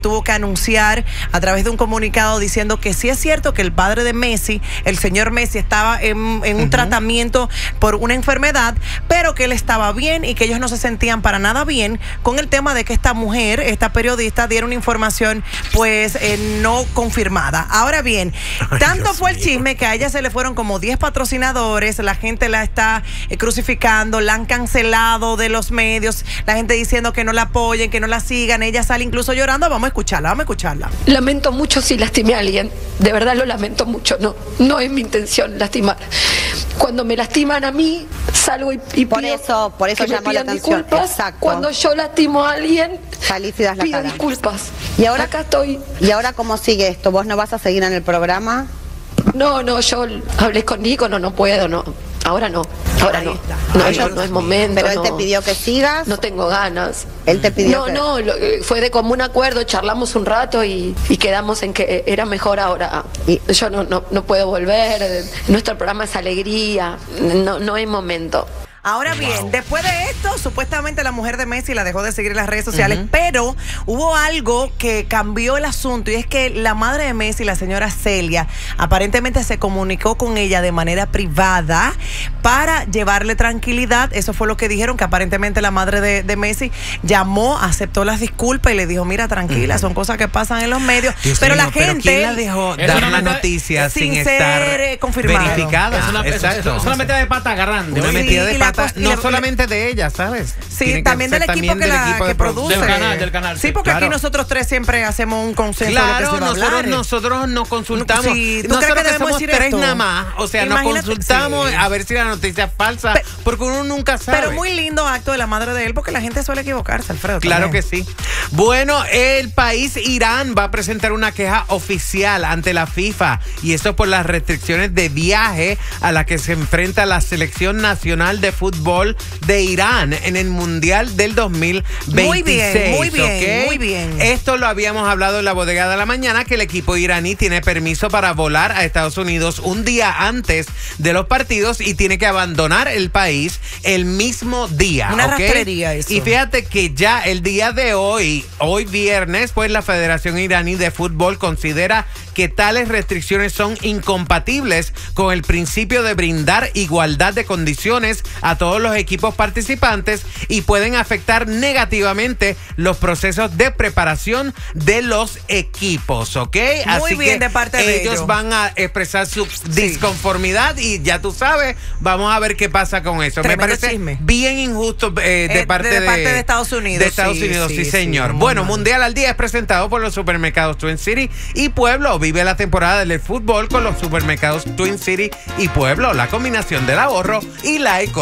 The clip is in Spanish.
tuvo que anunciar a través de un comunicado diciendo que sí es cierto que el padre de Messi, el señor Messi, estaba en un tratamiento por una enfermedad, pero que él estaba bien y que ellos no se sentían para nada bien con el tema de que esta mujer, esta periodista, diera una información pues no confirmada. Ahora bien, tanto fue el chisme que a ella se le fueron como 10 patrocinadores, la gente la está crucificando, la han cancelado de los medios, la gente diciendo que no la apoyen, que no la sigan, ella sale incluso llorando. Vamos a escucharla. Lamento mucho si lastimé a alguien, de verdad lo lamento mucho, no es mi intención lastimar. Cuando me lastiman a mí, salgo y por pido eso que me llamó la pidan atención. disculpas. Exacto. Cuando yo lastimo a alguien, salís y das la pido cara. disculpas. Y ahora acá estoy. ¿Y ahora cómo sigue esto? ¿Vos no vas a seguir en el programa? No, yo hablé con Nico, no puedo, no. Ahora no. No es momento. Pero él te pidió que sigas. No tengo ganas. Él te pidió fue de común acuerdo, charlamos un rato y quedamos en que era mejor ahora. Yo no puedo volver, nuestro programa es alegría, no hay momento. Ahora bien, después de esto, supuestamente la mujer de Messi la dejó de seguir en las redes sociales, pero hubo algo que cambió el asunto, y es que la madre de Messi, la señora Celia, aparentemente se comunicó con ella de manera privada para llevarle tranquilidad. Eso fue lo que dijeron, que aparentemente la madre de Messi llamó, aceptó las disculpas y le dijo, mira, tranquila, son cosas que pasan en los medios. Dios pero mío, la gente... ¿pero quién la dejó dar la noticia sin estar verificada? Es una metida de pata grande. Una metida de pata. No solamente de ella, ¿sabes? Sí, también del equipo que produce. Del canal. Sí, porque aquí nosotros tres siempre hacemos un consenso. Claro, nosotros nos consultamos. Sí, ¿tú nosotros crees que somos tres esto? nada más. O sea, Imagínate, nos consultamos a ver si la noticia es falsa, porque uno nunca sabe. Pero muy lindo acto de la madre de él, porque la gente suele equivocarse, Alfredo. Claro también. que sí. Bueno, el país Irán va a presentar una queja oficial ante la FIFA, y esto por las restricciones de viaje a las que se enfrenta la selección nacional de fútbol de Irán en el Mundial del 2026. Muy bien. Esto lo habíamos hablado en la bodega de la mañana, que el equipo iraní tiene permiso para volar a Estados Unidos un día antes de los partidos y tiene que abandonar el país el mismo día. Una rastrería eso. Y fíjate que ya el día de hoy viernes, pues la Federación Iraní de Fútbol considera que tales restricciones son incompatibles con el principio de brindar igualdad de condiciones a todos los equipos participantes y pueden afectar negativamente los procesos de preparación de los equipos, ¿ok? Muy bien, de parte de ellos van a expresar su disconformidad y ya tú sabes, vamos a ver qué pasa con eso. Tremendo Me parece chisme. bien injusto de parte de Estados Unidos. De Estados Unidos, sí, señor. Bueno, Mundial al Día es presentado por los supermercados Twin City y Pueblo. Vive la temporada del fútbol con los supermercados Twin City y Pueblo, la combinación del ahorro y la economía.